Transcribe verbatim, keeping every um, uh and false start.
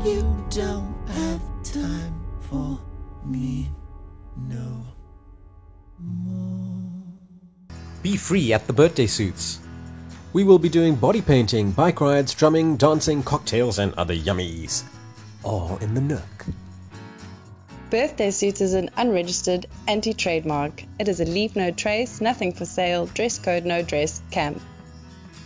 You don't have time for me no more. Be free at the birthday suits. We will be doing body painting, bike rides, drumming, dancing, cocktails and other yummies. All in the Nook. Birthday Suits is an unregistered anti-trademark. It is a leave no trace, nothing for sale, dress code no dress camp.